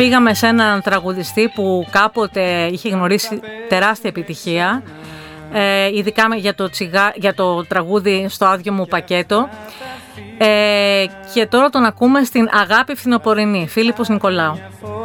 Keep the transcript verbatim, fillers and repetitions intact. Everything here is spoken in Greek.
πήγαμε σε έναν τραγουδιστή που κάποτε είχε γνωρίσει τεράστια επιτυχία, ε, ειδικά για το, τσιγά, για το τραγούδι «Στο άδειο μου πακέτο», ε, και τώρα τον ακούμε στην «Αγάπη φθινοπορεινή», Φίλιππος Νικολάου.